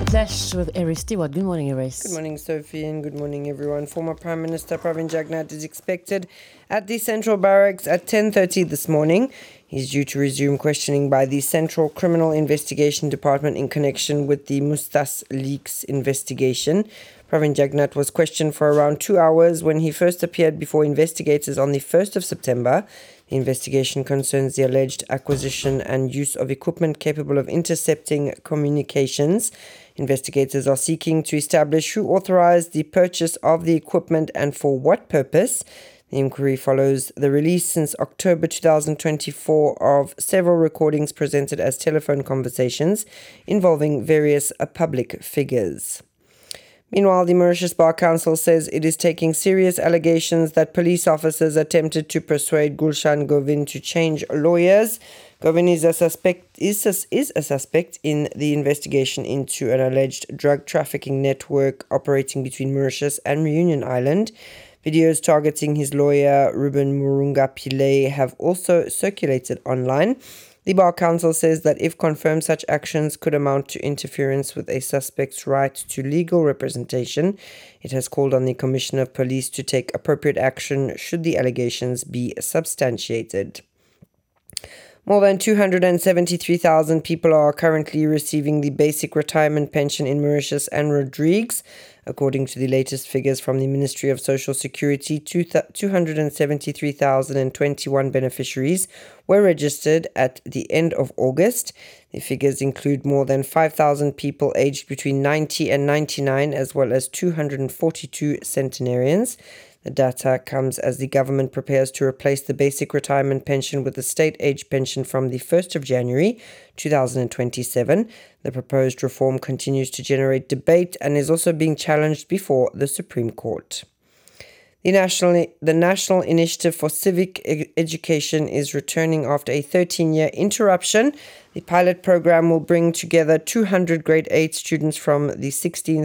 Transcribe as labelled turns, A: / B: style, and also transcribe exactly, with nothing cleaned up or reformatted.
A: Clash with Eris Stewart. Good morning, Eris.
B: Good morning, Sophie, and good morning, everyone. Former Prime Minister Pravin Jagnnath is expected at the Central Barracks at ten thirty this morning. He's due to resume questioning by the Central Criminal Investigation Department in connection with the Mustas leaks investigation. Pravin Jagnnath was questioned for around two hours when he first appeared before investigators on the first of September. The investigation concerns the alleged acquisition and use of equipment capable of intercepting communications. Investigators are seeking to establish who authorized the purchase of the equipment and for what purpose. The inquiry follows the release since October twenty twenty-four of several recordings presented as telephone conversations involving various uh, public figures. Meanwhile, the Mauritius Bar Council says it is taking serious allegations that police officers attempted to persuade Gulshan Govind to change lawyers. Govind is a suspect is, is a suspect in the investigation into an alleged drug trafficking network operating between Mauritius and Reunion Island. Videos targeting his lawyer, Ruben Murunga Pillay, have also circulated online. The Bar Council says that if confirmed, such actions could amount to interference with a suspect's right to legal representation. It has called on the Commissioner of Police to take appropriate action should the allegations be substantiated. More than two hundred seventy-three thousand people are currently receiving the basic retirement pension in Mauritius and Rodrigues. According to the latest figures from the Ministry of Social Security, two hundred seventy-three thousand twenty-one beneficiaries were registered at the end of August. The figures include more than five thousand people aged between ninety and ninety-nine, as well as two hundred forty-two centenarians. The data comes as the government prepares to replace the basic retirement pension with the state age pension from the first of January twenty twenty-seven. The proposed reform continues to generate debate and is also being challenged before the Supreme Court. The National, the National Initiative for Civic e- Education is returning after a thirteen-year interruption. The pilot program will bring together two hundred grade eight students from the sixteen